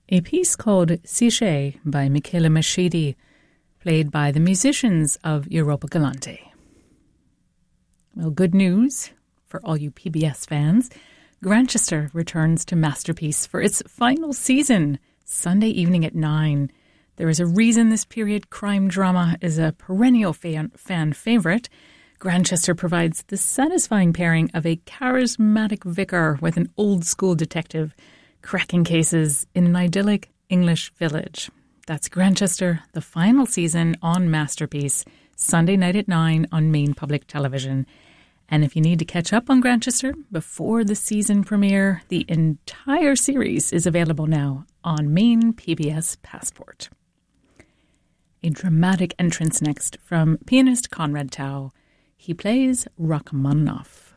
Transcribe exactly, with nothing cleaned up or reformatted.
A piece called Siche by Michela Mashidi, played by the musicians of Europa Galante. Well, good news for all you P B S fans. Grantchester returns to Masterpiece for its final season, Sunday evening at nine. There is a reason this period crime drama is a perennial fan, fan favourite. Grantchester provides the satisfying pairing of a charismatic vicar with an old-school detective, cracking cases in an idyllic English village. That's Grantchester, the final season on Masterpiece, Sunday night at nine on Maine Public Television. And if you need to catch up on Grantchester before the season premiere, the entire series is available now on Maine P B S Passport. A dramatic entrance next from pianist Conrad Tao. He plays Rachmaninoff.